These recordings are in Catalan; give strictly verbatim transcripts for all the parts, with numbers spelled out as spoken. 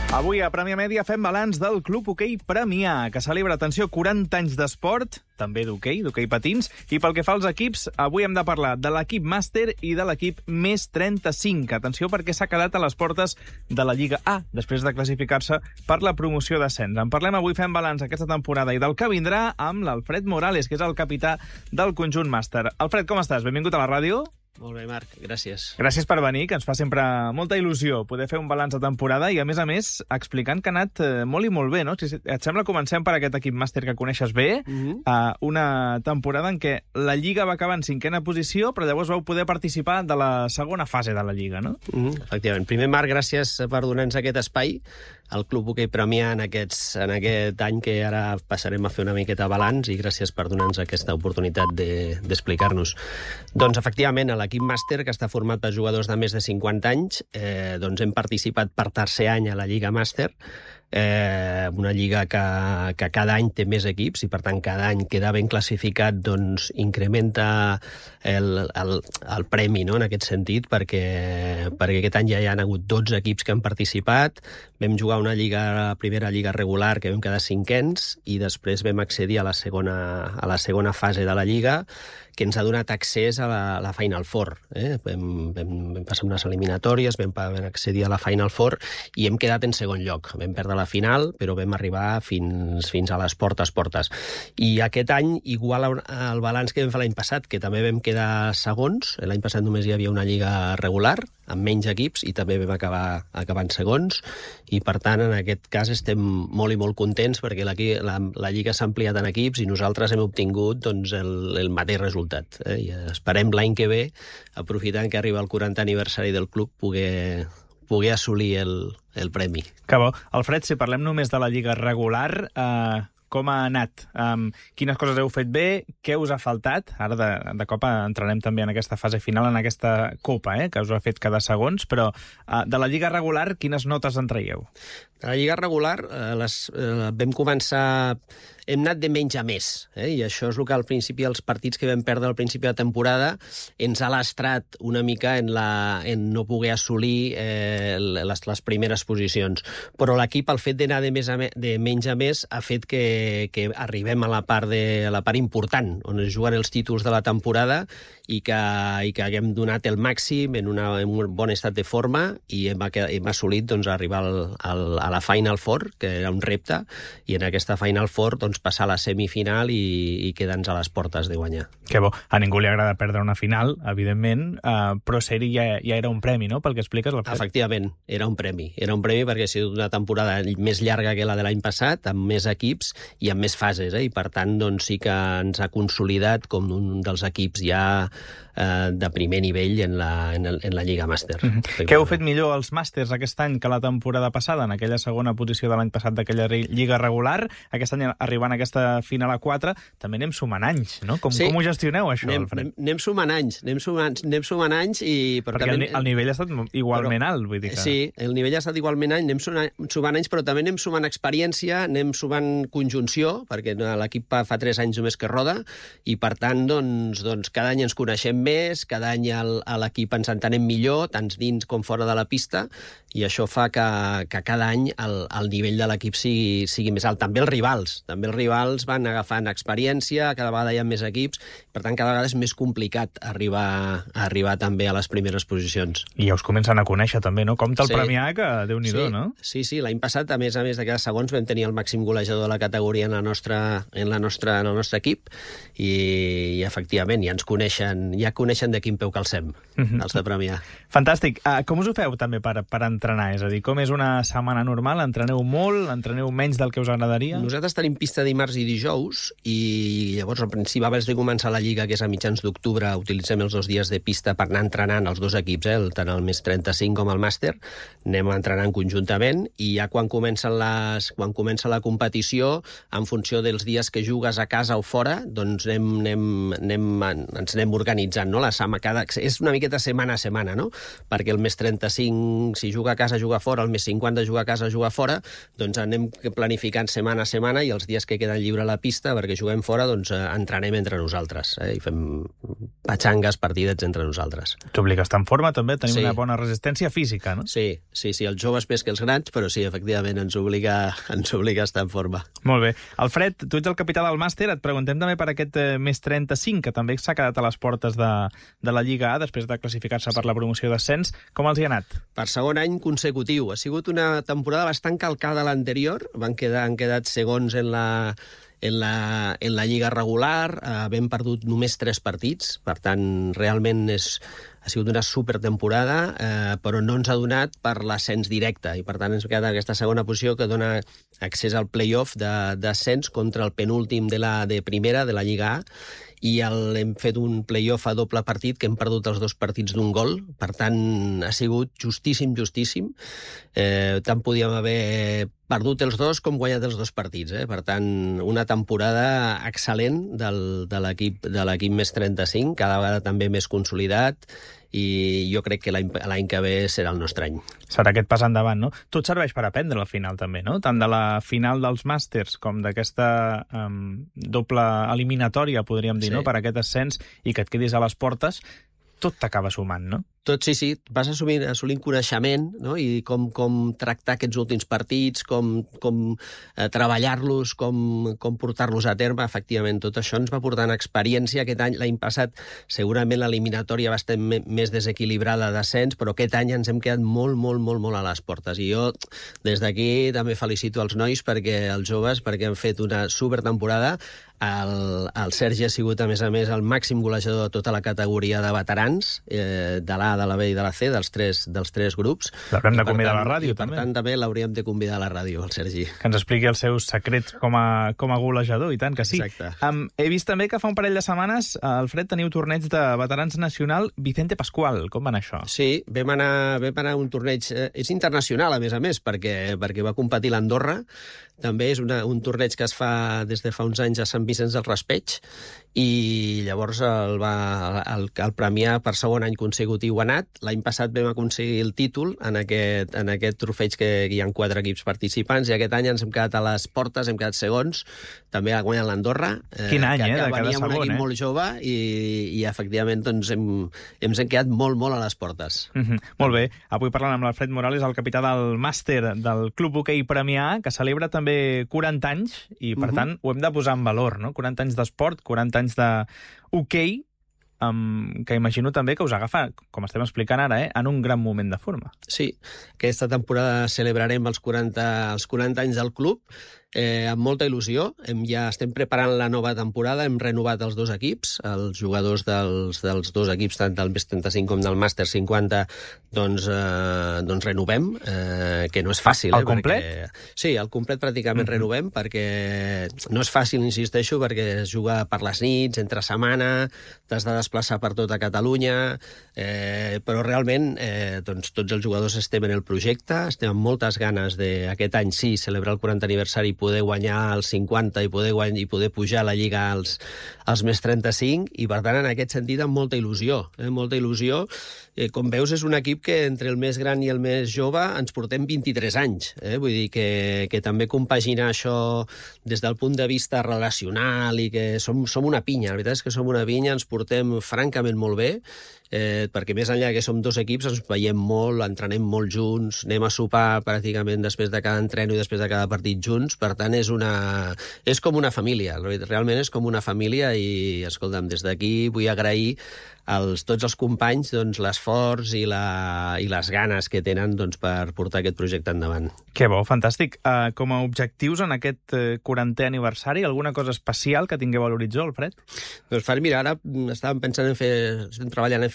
Avui a Premià Mèdia fem balanç del Club Hoquei Premià, que celebra, atenció, quaranta anys d'esport, també d'hoquei, d'hoquei patins, i pel que fa als equips, avui hem de parlar de l'equip màster i de l'equip més trenta-cinc. Atenció, perquè s'ha quedat a les portes de la Lliga A, després de classificar-se per la promoció d'ascens. En parlem avui, fem balanç aquesta temporada i del que vindrà amb l'Alfred Morales, que és el capità del conjunt màster. Alfred, com estàs? Benvingut a la ràdio. Molt bé, Marc, gràcies. Gràcies per venir, que ens fa sempre molta il·lusió poder fer un balanç de temporada i, a més a més, explicant que ha anat molt i molt bé, no? Si et sembla, comencem per aquest equip màster que coneixes bé, mm-hmm. uh, una temporada en què la Lliga va acabar en cinquena posició, però llavors vau poder participar de la segona fase de la Lliga, no? Mm-hmm. Efectivament. Primer, Marc, gràcies per donar-nos aquest espai al Club Hoquei Premià en, aquests, en aquest any que ara passarem a fer una miqueta balanç, i gràcies per donar-nos aquesta oportunitat d'explicar-nos. Doncs, efectivament, a l'equip màster, que està format per jugadors de més de cinquanta anys, eh, doncs hem participat per tercer any a la Lliga Màster, eh, una lliga que, que cada any té més equips i, per tant, cada any queda ben classificat, doncs incrementa el, el, el premi, no?, en aquest sentit, perquè, perquè aquest any ja hi ha hagut dotze equips que han participat. Vam jugar una lliga, la primera lliga regular, que vam quedar cinquens, i després vam accedir a la segona, a la segona fase de la lliga, que ens ha donat accés a la, a la Final Four. Eh? Vam, vam, vam passar unes eliminatòries, vam, vam accedir a la Final Four i hem quedat en segon lloc. Vam perdre la final, però vam arribar fins, fins a les portes portes. I aquest any, igual al balanç que vam fer l'any passat, que també vam quedar segons, l'any passat només hi havia una lliga regular, amb menys equips, i també vam acabar acabant segons, i per tant, en aquest cas estem molt i molt contents perquè la, la, la lliga s'ha ampliat en equips i nosaltres hem obtingut, doncs, el, el mateix resultat. Eh? I esperem l'any que ve, aprofitant que arriba el quarantè aniversari del club, poder, poder assolir el, el premi. Que bo. Alfred, si parlem només de la lliga regular, eh, com ha anat? Um, quines coses heu fet bé? Què us ha faltat? Ara de, de cop entrarem també en aquesta fase final, en aquesta copa, eh, que us ha fet cada segons, però uh, de la lliga regular, quines notes en traieu? De la lliga regular eh, les, eh, vam començar... Hem anat de menys a més, eh? I això és el que al principi, els partits que vam perdre al principi de temporada, ens ha lastrat una mica en, la, en no poder assolir eh, les, les primeres posicions. Però l'equip, el fet d'anar de, més a me, de menys a més, ha fet que, que arribem a la, part de, a la part important, on es juguen els títols de la temporada i que, i que haguem donat el màxim en, una, en un bon estat de forma i hem, hem assolit, doncs, arribar al, al, a la Final Four, que era un repte, i en aquesta Final Four, doncs, passar a la semifinal i, i quedar-nos a les portes de guanyar. Que bo. A ningú li agrada perdre una final, evidentment, uh, però ser-hi ja, ja era un premi, no?, pel que expliques. Efectivament, era un premi. Era un premi perquè ha sigut una temporada més llarga que la de l'any passat, amb més equips i amb més fases, eh? I per tant, doncs, sí que ens ha consolidat com un dels equips ja eh, de primer nivell en la, en, el, en la Lliga Màster. Mm-hmm. Què heu fet millor els màsters aquest any que la temporada passada, en aquella segona posició de l'any passat d'aquella Lliga regular? Aquest any, arribant a aquesta final a quatre, també anem sumant anys, no? Com, sí. com ho gestioneu, això, anem, Alfred? Anem, anem sumant anys, anem sumant, anem sumant anys i... Perquè també, el, el nivell ha estat igualment però, alt, vull dir que... Sí, el nivell ha estat igualment alt, anem sumant, sumant anys, però també anem sumant experiència, anem sumant conjunció, perquè l'equip fa tres anys només que roda, i per tant, doncs, doncs cada any ens coneixem més, cada any a l'equip ens entenem millor, tant dins com fora de la pista, i això fa que, que cada any el, el nivell de l'equip sigui, sigui més alt. També els rivals, també els rivals van agafant experiència, cada vegada hi ha més equips, per tant, cada vegada és més complicat arribar, arribar també a les primeres posicions. I ja us comencen a conèixer també, no? Compte el sí. Premià, que Déu-n'hi-do, sí. no? Sí, sí, l'any passat, a més a més de cada segons, vam tenir el màxim golejador de la categoria en, la nostra, en, la nostra, en el nostre equip, i, i efectivament, ja ens coneixen, ja coneixen de quin peu calcem, mm-hmm. els de Premià. Fantàstic. Uh, com us ho feu també per, per entrenar? És a dir, com és una setmana normal? Entreneu molt? Entreneu menys del que us agradaria? Nosaltres tenim pista dimarts i dijous, i llavors, al principi, abans de començar la Lliga, que és a mitjans d'octubre, utilitzem els dos dies de pista per anar entrenant els dos equips, eh? tant el més trenta-cinc com el màster, anem entrenant conjuntament, i ja quan comencen les, quan comença la competició, en funció dels dies que jugues a casa o fora, doncs anem, anem, anem, ens anem organitzant, no? La sama, cada, és una miqueta setmana a setmana, no? Perquè el mes trenta-cinc, si juga a casa, juga fora, el mes cinquanta, juga a casa, juga fora, doncs anem planificant setmana a setmana i els dies que queden lliure a la pista, perquè juguem fora, doncs entrenem entre nosaltres, eh? I fem patxangues, partidets entre nosaltres. T'obliga a estar en forma, també, tenim sí. una bona resistència física, no? Sí, sí, sí, els joves més que els grans, però sí, efectivament, ens obliga, ens obliga a estar en forma. Molt bé. Alfred, tu ets el capità del màster, et preguntem també per aquest eh, mes trenta-cinc, que també s'ha quedat a les portes de, de la Lliga A, després de classificar-se per la promoció d'ascens. Com els hi ha anat? Per segon any consecutiu. Ha sigut una temporada bastant calcada a l'anterior. Van quedar, han quedat segons en la, en la, en la Lliga regular. Eh, havent perdut només tres partits. Per tant, realment és, ha sigut una supertemporada, eh, però no ens ha donat per l'ascens directe. I per tant ens queda aquesta segona posició que dona accés al play-off d'ascens contra el penúltim de la de primera, de la Lliga A, i el, hem fet un play-off a doble partit que hem perdut els dos partits d'un gol. Per tant, ha sigut justíssim, justíssim. Eh, tant podíem haver perdut els dos com guanyat els dos partits. Eh? Per tant, una temporada excel·lent del, de l'equip de l'equip més trenta-cinc, cada vegada també més consolidat, i jo crec que l'any que ve serà el nostre any. Serà aquest pas endavant, no? Tot serveix per aprendre al final, també, no? Tant de la final dels màsters com d'aquesta um, doble eliminatòria, podríem dir, sí. no? Per aquest ascens, i que et quedis a les portes, tot t'acaba sumant, no? Tot, sí, sí. Vas assolint, assolint coneixement, no? I com, com tractar aquests últims partits, com, com eh, treballar-los, com, com portar-los a terme. Efectivament, tot això ens va portant experiència. Aquest any, l'any passat, segurament l'eliminatòria va estar més desequilibrada d'ascens, però aquest any ens hem quedat molt, molt, molt, molt a les portes. I jo, des d'aquí, també felicito els nois, perquè els joves, perquè han fet una supertemporada. El, el Sergi ha sigut, a més a més, el màxim golejador de tota la categoria de veterans, eh, de l'A, de la B i de la C, dels tres, dels tres grups. L'haurem de convidar a la ràdio, també. Per tant, també l'hauríem de convidar a la ràdio, el Sergi. Que ens expliqui els seus secrets com a, com a golejador, i tant que sí. Exacte. Um, he vist també que fa un parell de setmanes, Alfred, teniu torneig de veterans nacional Vicente Pascual. Com va anar això? Sí, vam anar, vam anar a un torneig... Eh, és internacional, a més a més, perquè, perquè va competir l'Andorra. També és una, un torneig que es fa des de fa uns anys a Sant Vicenç del Raspeig, i llavors el va el, el premiar per segon any consecutiu ha anat. L'any passat vam aconseguir el títol en aquest, en aquest trofeig, que hi ha quatre equips participants, i aquest any ens hem quedat a les portes, hem quedat segons, també ha guanyat l'Andorra. Quin any, que, eh, que de cada segon, un equip eh? molt jove, i, i efectivament doncs, hem, hem quedat molt, molt a les portes. Mm-hmm. Molt bé. Avui parlant amb l'Alfred Morales, el capità del màster del Club Hoquei Premià, que celebra també quaranta anys, i per mm-hmm. tant ho hem de posar en valor, no? quaranta anys d'esport, quaranta anys d'hoquei, um, que imagino també que us agafa, com estem explicant ara, eh, en un gran moment de forma. Sí, aquesta temporada celebrarem els quaranta, els quaranta anys del club, eh, amb molta il·lusió. Hem, ja estem preparant la nova temporada, hem renovat els dos equips, els jugadors dels, dels dos equips, tant del més trenta-cinc com del màster cinquanta, doncs, eh, doncs renovem, eh, que no és fàcil. El eh, complet? Perquè, sí, el complet pràcticament mm-hmm. renovem, perquè no és fàcil, insisteixo, perquè es juga per les nits, entre setmana, t'has de desplaçar per tota Catalunya, eh, però realment eh, doncs, tots els jugadors estem en el projecte, estem amb moltes ganes d'aquest any, sí, celebrar el quaranta aniversari, poder guanyar els cinquanta i poder, guany, i poder pujar a la Lliga als, als més trenta-cinc, i per tant, en aquest sentit, amb molta il·lusió. Eh? Molta il·lusió. Eh, com veus, és un equip que entre el més gran i el més jove ens portem vint-i-tres anys. Eh? Vull dir que, que també compaginar això des del punt de vista relacional, i que som, som una pinya. La veritat és que som una pinya, ens portem francament molt bé, eh, perquè més enllà que som dos equips ens veiem molt, entrenem molt junts, anem a sopar pràcticament després de cada entreno i després de cada partit junts. Per tant, és, una, és com una família, realment és com una família, i, escolta'm, des d'aquí vull agrair als tots els companys doncs, l'esforç i, la, i les ganes que tenen doncs, per portar aquest projecte endavant. Que bo, fantàstic. Uh, com a objectius en aquest uh, quarantè aniversari, alguna cosa especial que tingueu a l'horitzó, Alfred? Doncs, mira, ara estàvem pensant en fer, estem treballant en fer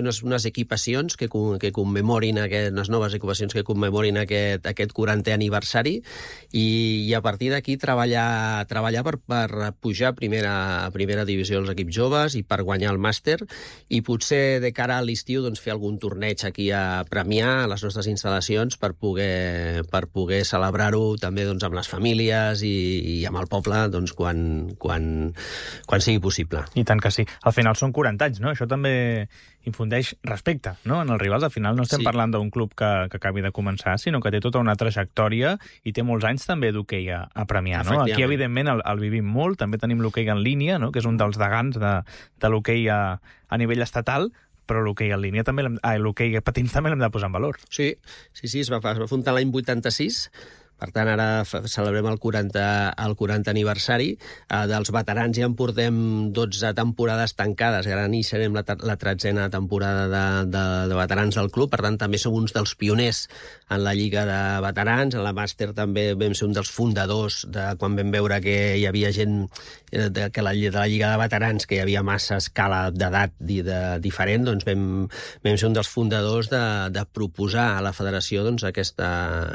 fer unes, unes equipacions que, que commemorin aquest, unes noves equipacions que commemorin aquest, aquest quarantè aniversari i, i a partir d'aquí treballar, treballar per, per pujar a primera, a primera divisió dels equips joves i per guanyar el màster i potser de cara a l'estiu doncs, fer algun torneig aquí a Premià, a les nostres instal·lacions, per poder, per poder celebrar-ho també doncs, amb les famílies i, i amb el poble doncs, quan, quan, quan sigui possible. I tant que sí. Al final són quaranta anys, no? Això també infundeix respecte, no? En els rivals, al final no estem sí. parlant d'un club que, que acabi de començar, sinó que té tota una trajectòria i té molts anys també d'hoquei a, a Premià, no? Aquí, evidentment, el, el vivim molt. També tenim l'hoquei en línia, no? Que és un dels degans de, de l'hoquei a, a nivell estatal, però l'hoquei en línia també, ah, l'hoquei patins també l'hem de posar en valor. Sí, sí, sí, es va, es va fundar l'any vuitanta-sis. Per tant, ara celebrem el quaranta, el quaranta aniversari. Eh, dels veterans ja en portem dotze temporades tancades. Ara iniciarem la, la tretzena temporada de, de, de veterans del club. Per tant, també som uns dels pioners en la Lliga de Veterans. En la Màster també vam ser un dels fundadors de quan vam veure que hi havia gent de, que la, de la Lliga de Veterans, que hi havia massa escala d'edat de, de, diferent, doncs vam, vam ser un dels fundadors de, de proposar a la federació doncs, aquesta,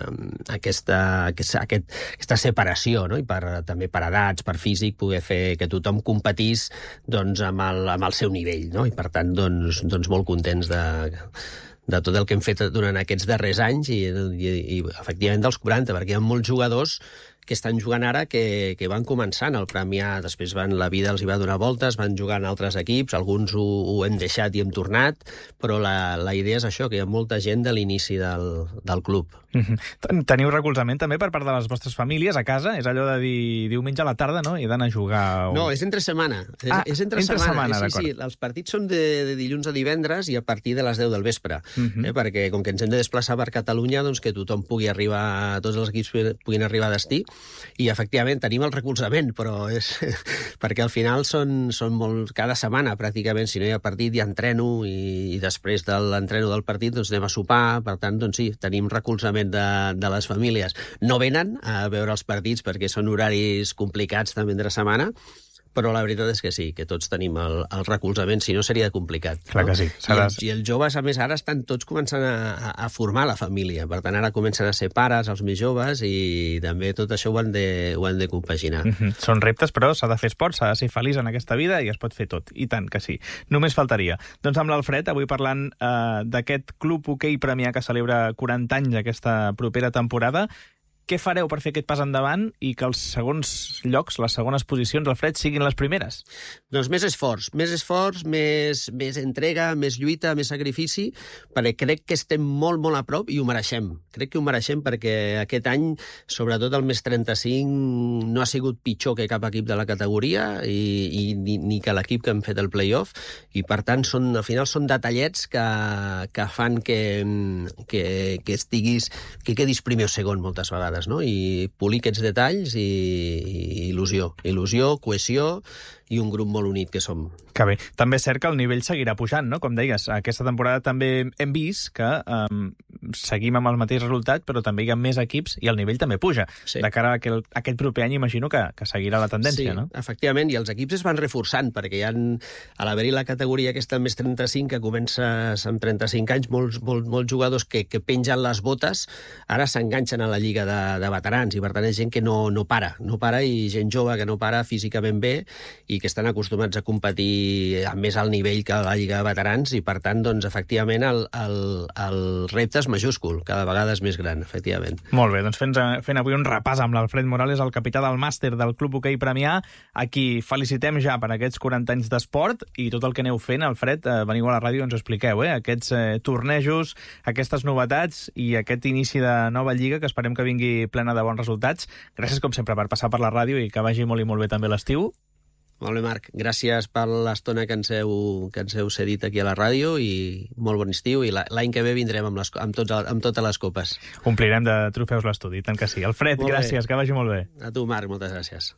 aquesta Aquesta, aquest, aquesta separació, no? I per, també per edats, per físic, poder fer que tothom competís doncs, amb, el, amb el seu nivell, no? I per tant, doncs, doncs molt contents de, de tot el que hem fet durant aquests darrers anys i, i, i efectivament dels quaranta, perquè hi ha molts jugadors que estan jugant ara, que, que van començant al Premià, després van, la vida els hi va donar voltes, van jugar en altres equips, alguns ho, ho hem deixat i hem tornat, però la, la idea és això, que hi ha molta gent de l'inici del, del club. Mm-hmm. Teniu recolzament també per part de les vostres famílies a casa? És allò de dir diumenge a la tarda, no? He d'anar a jugar... O... No, és entre setmana. És, ah, és entre, entre setmana, setmana sí, sí. Els partits són de, de dilluns a divendres i a partir de les deu del vespre, mm-hmm. eh? Perquè com que ens hem de desplaçar per Catalunya, doncs que tothom pugui arribar, tots els equips puguin arribar a destí, i efectivament tenim el recolzament, però és perquè al final són, són molt... cada setmana pràcticament, si no hi ha partit ja entreno i, i després de l'entreno del partit doncs anem a sopar, per tant doncs sí, tenim recolzament de, de les famílies. No venen a veure els partits perquè són horaris complicats també entre setmana, però la veritat és que sí, que tots tenim el, el recolzament, si no seria complicat. Clar no? que sí. I, els, I els joves, a més, ara estan tots començant a, a formar la família. Per tant, ara comencen a ser pares, els més joves, i també tot això ho han de, ho han de compaginar. Mm-hmm. Són reptes, però s'ha de fer esport, s'ha de ser feliç en aquesta vida i es pot fer tot. I tant que sí. Només faltaria. Doncs amb l'Alfred, avui parlant eh, d'aquest Club Hoquei Premià que celebra quaranta anys aquesta propera temporada. Què fareu per fer aquest pas endavant i que els segons llocs, les segones posicions, Alfred, siguin les primeres? Doncs més esforç, més esforç, més, més entrega, més lluita, més sacrifici, perquè crec que estem molt, molt a prop i ho mereixem. Crec que ho mereixem perquè aquest any, sobretot el més trenta-cinc, no ha sigut pitjor que cap equip de la categoria i, i ni, ni que l'equip que hem fet el play-off, i per tant són, al final són detallets que, que fan que, que, que estiguis, que quedis primer o segon moltes vegades. No? I polir aquests detalls i, i il·lusió. Il·lusió, cohesió i un grup molt unit que som. Que bé. També és cert que el nivell seguirà pujant, no? Com deies, aquesta temporada també hem vist que um, seguim amb el mateix resultat, però també hi ha més equips i el nivell també puja. Sí. De cara a aquest, a aquest proper any imagino que, que seguirà la tendència, sí, no? Sí, efectivament, i els equips es van reforçant, perquè hi ha, a l'haver-hi la categoria aquesta més trenta-cinc, que comences amb trenta-cinc anys, molts, molts, molts jugadors que, que pengen les botes, ara s'enganxen a la Lliga de, de veterans, i per tant és gent que no, no para, no para, i gent jove que no para físicament bé, i que estan acostumats a competir a més alt nivell que la Lliga de Veterans, i per tant, doncs, efectivament, el, el, el repte és majúscul, cada vegada és més gran, efectivament. Molt bé, doncs fent, fent avui un repàs amb l'Alfred Morales, el capità del màster del Club Hoquei Premià, a qui felicitem ja per aquests quaranta anys d'esport, i tot el que aneu fent, Alfred, eh, veniu a la ràdio i ens ho expliqueu, eh? Aquests eh, tornejos, aquestes novetats i aquest inici de nova lliga, que esperem que vingui plena de bons resultats. Gràcies, com sempre, per passar per la ràdio i que vagi molt i molt bé també l'estiu. Molt bé, Marc. Gràcies per l'estona que ens heu, que ens heu cedit aquí a la ràdio i molt bon estiu, i l'any que ve vindrem amb, les, amb, tots, amb totes les copes. Omplirem de trofeus l'estudi, tant que sí. Alfred, molt gràcies, bé. Que vagi molt bé. A tu, Marc, moltes gràcies.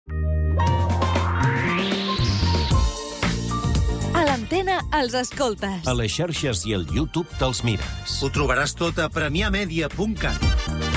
A l'antena els escoltes. A les xarxes i al YouTube te'ls mires. Ho trobaràs tot a premià media punt cat.